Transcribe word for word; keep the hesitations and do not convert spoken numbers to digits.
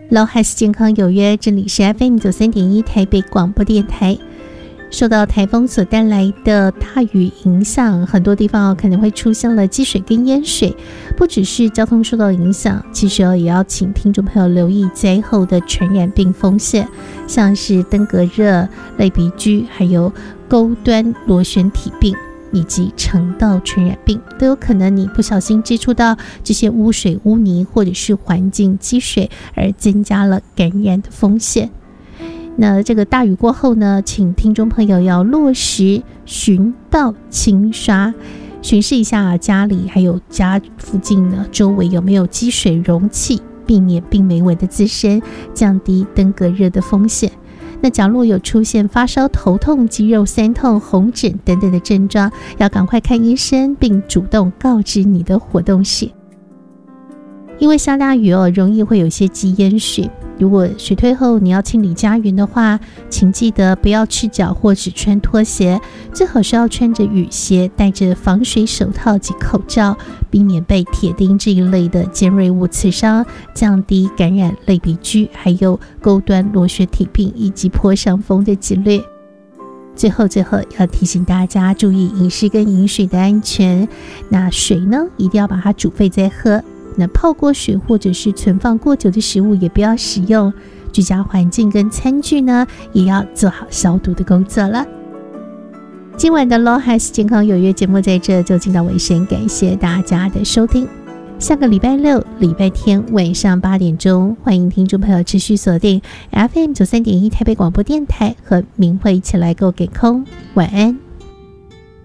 老还是健康有约，这里是 F M 九三点一台北广播电台。受到台风所带来的大雨影响，很多地方可能会出现了积水跟淹水，不只是交通受到影响，其实也要请听众朋友留意灾后的传染病风险，像是登革热、类鼻疽，还有钩端螺旋体病以及肠道传染病，都有可能你不小心接触到这些污水、污泥或者是环境积水，而增加了感染的风险。那这个大雨过后呢，请听众朋友要落实巡道清刷，巡视一下家里还有家附近呢周围有没有积水容器，避免病媒蚊的滋生，降低登革热的风险。那假如有出现发烧、头痛、肌肉酸痛、红疹等等的症状，要赶快看医生，并主动告知你的活动史。因为下大雨哦，容易会有一些积淹水。如果水退后你要清理家园的话，请记得不要赤脚或只穿拖鞋，最好是要穿着雨鞋，戴着防水手套及口罩，避免被铁钉这一类的尖锐物刺伤，降低感染类鼻疽、还有钩端螺旋体病以及破伤风的几率。最后最后要提醒大家注意饮食跟饮水的安全，那水呢一定要把它煮沸再喝，那泡过水或者是存放过久的食物也不要食用，居家环境跟餐具呢也要做好消毒的工作了。今晚的 Law Has 健康有约节目在这就进到尾声，感谢大家的收听。下个礼拜六、礼拜天晚上八点钟，欢迎听众朋友持续锁定 F M 九三点一台北广播电台，和明慧一起来够给空。晚安。